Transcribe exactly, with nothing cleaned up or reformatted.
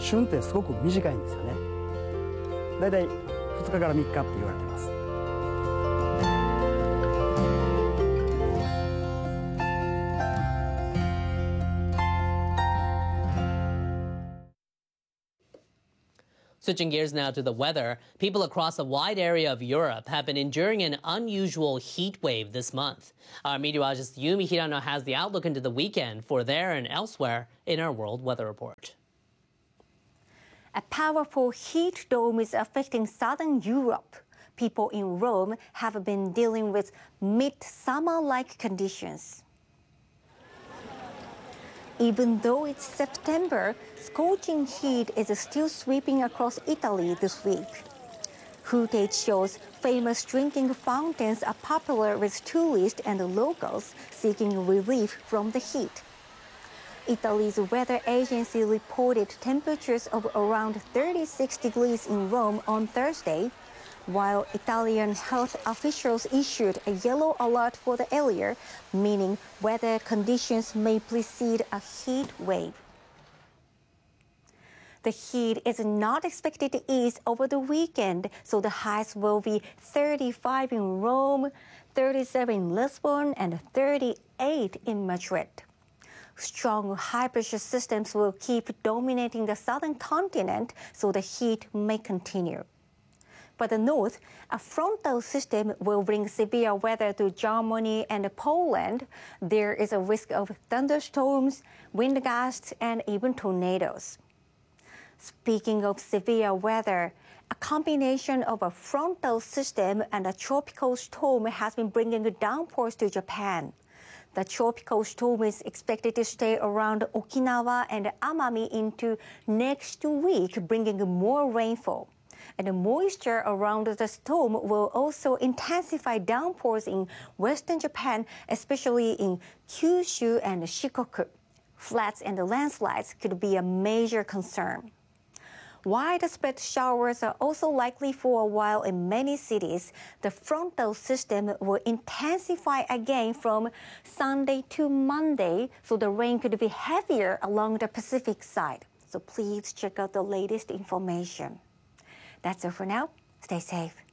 旬ってすごく短いんですよね。だいたいふつかからみっかって言われてます。 Switching gears now to the weather, people across a wide area of Europe have been enduring an unusual heat wave this month. Our meteorologist Yumi Hirano has the outlook into the weekend for there and elsewhere in our World Weather Report. A powerful heat dome is affecting southern Europe. People in Rome have been dealing with midsummer-like conditions. Even though it's September, scorching heat is still sweeping across Italy this week. Footage shows famous drinking fountains are popular with tourists and locals seeking relief from the heat. Italy's weather agency reported temperatures of around thirty-six degrees in Rome on Thursday, while Italian health officials issued a yellow alert for the area, meaning weather conditions may precede a heat wave. The heat is not expected to ease over the weekend, so the highs will be thirty-five in Rome, thirty-seven in Lisbon, and thirty-eight in Madrid. Strong high-pressure systems will keep dominating the southern continent, so the heat may continue. For the north, a frontal system will bring severe weather to Germany and Poland. There is a risk of thunderstorms, wind gusts, and even tornadoes. Speaking of severe weather, a combination of a frontal system and a tropical storm has been bringing downpours to Japan. The tropical storm is expected to stay around Okinawa and Amami into next week, bringing more rainfall. And the moisture around the storm will also intensify downpours in western Japan, especially in Kyushu and Shikoku. Floods and landslides could be a major concern. Widespread showers are also likely for a while in many cities. The frontal system will intensify again from Sunday to Monday, so the rain could be heavier along the Pacific side. So please check out the latest information. That's all for now. Stay safe.